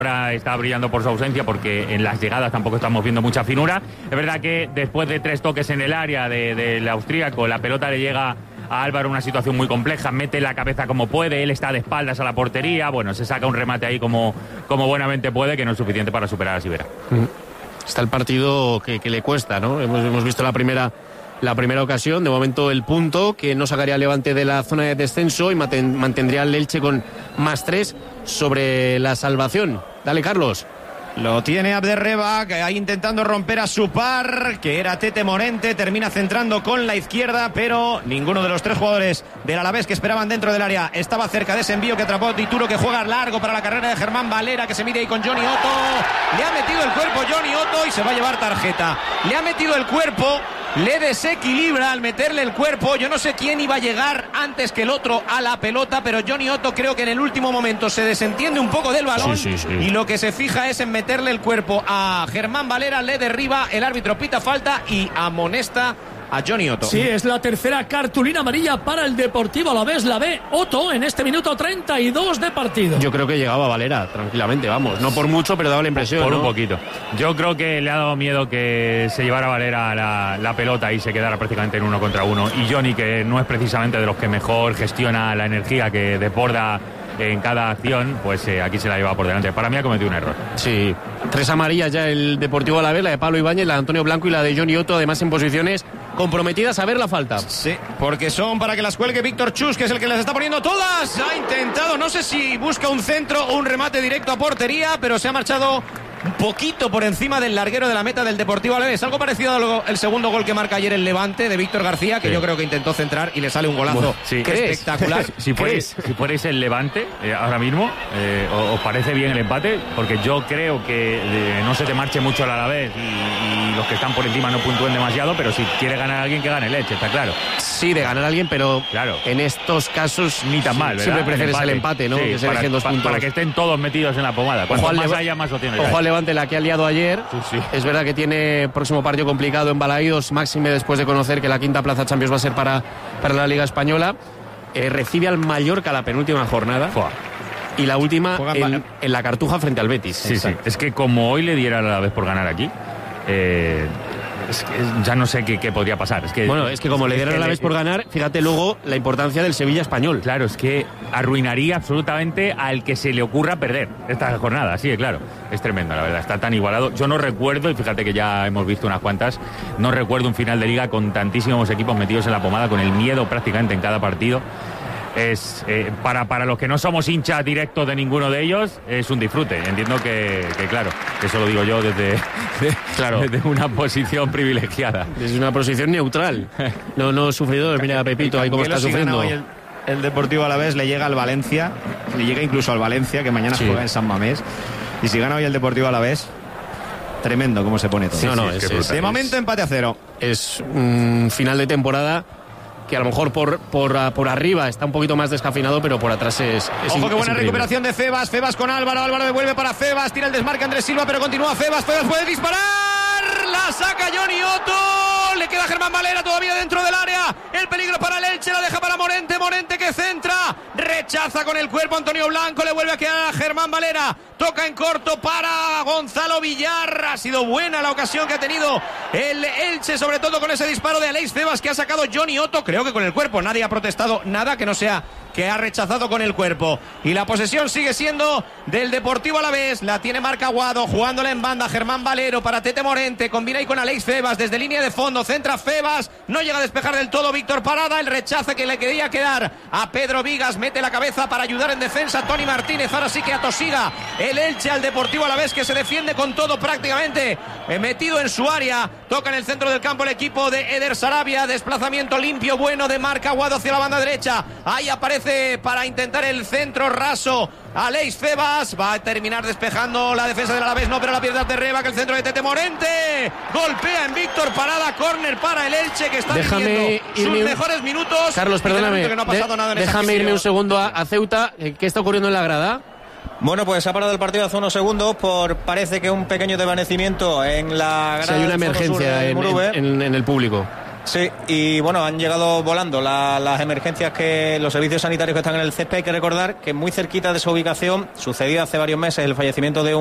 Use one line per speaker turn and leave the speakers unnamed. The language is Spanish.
Ahora está brillando por su ausencia porque en las llegadas tampoco estamos viendo mucha finura. Es verdad que después de 3 toques en el área del austríaco, la pelota le llega a Álvaro una situación muy compleja, mete la cabeza como puede, él está de espaldas a la portería, bueno, se saca un remate ahí como buenamente puede, que no es suficiente para superar a Sivera.
Está el partido que le cuesta, ¿no? Hemos visto la primera ocasión, de momento el punto, que no sacaría al Levante de la zona de descenso y mantendría al Elche con +3 sobre la salvación. Dale, Carlos.
Lo tiene Abderreba, que ahí intentando romper a su par, que era Tete Morente, termina centrando con la izquierda, pero ninguno de los 3 jugadores del Alavés que esperaban dentro del área estaba cerca de ese envío que atrapó Dituro, que juega largo para la carrera de Germán Valera, que se mide ahí con Johnny Otto. Le ha metido el cuerpo Johnny Otto y se va a llevar tarjeta. Le ha metido el cuerpo, le desequilibra al meterle el cuerpo. Yo no sé quién iba a llegar antes que el otro a la pelota, pero Johnny Otto creo que en el último momento se desentiende un poco del balón y lo que se fija es en meterle el cuerpo a Germán Valera, le derriba, el árbitro pita falta y amonesta a Johnny Otto.
Sí, es la tercera cartulina amarilla para el Deportivo Alavés. La ve Otto en este minuto 32 de partido.
Yo creo que llegaba Valera tranquilamente, vamos, no por mucho, pero daba la impresión,
por
¿no?
Un poquito. Yo creo que le ha dado miedo que se llevara Valera la pelota y se quedara prácticamente en 1 contra 1. Y Johnny, que no es precisamente de los que mejor gestiona la energía que desborda en cada acción, pues aquí se la lleva por delante. Para mí ha cometido un error.
Sí, 3 amarillas ya el Deportivo Alavés, la de Pablo Ibáñez, la de Antonio Blanco y la de Johnny Otto, además en posiciones comprometidas a ver la falta.
Sí, porque son para que las cuelgue Víctor Chus, que es el que las está poniendo todas. Ha intentado, no sé si busca un centro o un remate directo a portería, pero se ha marchado un poquito por encima del larguero de la meta del Deportivo Alavés. Algo parecido al segundo gol que marca ayer el Levante de Víctor García, que yo creo que intentó centrar y le sale un golazo espectacular.
Si fuerais el Levante ahora mismo, ¿os parece bien el empate? Porque yo creo que no se te marche mucho el Alavés y los que están por encima no puntúen demasiado, pero si quiere ganar a alguien, que gane el Elche, está claro.
Sí, de ganar a alguien, pero
claro,
en estos casos
ni tan mal, ¿verdad?
Siempre prefieres el empate, ¿no?
Sí,
que se eligen 2 puntos.
Para que estén todos metidos en la pomada. Cuanto más haya, más opciones.
Ojo al Levante, la que ha liado ayer.
Sí.
Es verdad que tiene próximo partido complicado en Balaídos, máxime después de conocer que la 5ª plaza Champions va a ser para la Liga Española. Recibe al Mallorca la penúltima jornada. Y la última en la Cartuja frente al Betis.
Sí. Es que como hoy le diera a la vez por ganar aquí, ya no sé qué podría pasar. Es que
como le dieron a la vez por ganar, fíjate luego la importancia del Sevilla español.
Claro, es que arruinaría absolutamente al que se le ocurra perder esta jornada. Sí, claro. Es tremendo, la verdad. Está tan igualado. Yo no recuerdo, y fíjate que ya hemos visto unas cuantas, no recuerdo un final de liga con tantísimos equipos metidos en la pomada, con el miedo prácticamente en cada partido. Es para los que no somos hinchas directos de ninguno de ellos, es un disfrute. Entiendo que claro, eso lo digo yo desde una posición privilegiada,
desde una posición neutral, no sufridor. Mira a Pepito ahí cómo está sufriendo.
El Deportivo Alavés le llega al Valencia, le llega incluso al Valencia, que mañana juega en San Mamés, y si gana hoy el Deportivo Alavés, tremendo cómo se pone todo. De momento empate a 0.
Es un final de temporada que a lo mejor por arriba está un poquito más descafinado, pero por atrás es
Ojo, qué buena
increíble.
recuperación de Febas con Álvaro devuelve para Febas, tira el desmarque Andrés Silva, pero continúa Febas puede disparar, la saca Johnny Otto, le queda Germán Valera todavía dentro del área, el peligro para el Elche, la deja para Morente que centra, rechaza con el cuerpo Antonio Blanco, le vuelve a quedar a Germán Valera, toca en corto para Gonzalo Villar. Ha sido buena la ocasión que ha tenido el Elche, sobre todo con ese disparo de Aleix Febas que ha sacado Johnny Otto, creo que con el cuerpo. Nadie ha protestado nada que no sea que ha rechazado con el cuerpo. Y la posesión sigue siendo del Deportivo Alavés. La tiene Marc Aguado, jugándola en banda Germán Valero para Tete Morente. Combina ahí con Aleix Febas desde línea de fondo. Centra Febas. No llega a despejar del todo Víctor Parada. El rechace que le quería quedar a Pedro Vigas. Mete la cabeza para ayudar en defensa Toni Martínez. Ahora sí que atosiga el Elche al Deportivo Alavés, que se defiende con todo prácticamente metido en su área. Toca en el centro del campo el equipo de Eder Sarabia. Desplazamiento limpio bueno de Marc Aguado hacia la banda derecha. Ahí aparece para intentar el centro raso Aleix Febas, va a terminar despejando la defensa del Alavés, no, pero la pierde de Reba, que el centro de Tete Morente golpea en Víctor Parada, córner para el Elche, que está viviendo sus mejores minutos.
Carlos, perdóname,
que no ha pasado nada en
déjame irme un segundo a Ceuta. ¿Qué está ocurriendo en la grada?
Bueno, pues ha parado el partido hace unos segundos por, parece que un pequeño desvanecimiento en la grada.
Si hay una emergencia en el público.
Sí, y bueno, han llegado volando las emergencias, que los servicios sanitarios que están en el césped. Hay que recordar que muy cerquita de esa ubicación sucedió hace varios meses el fallecimiento de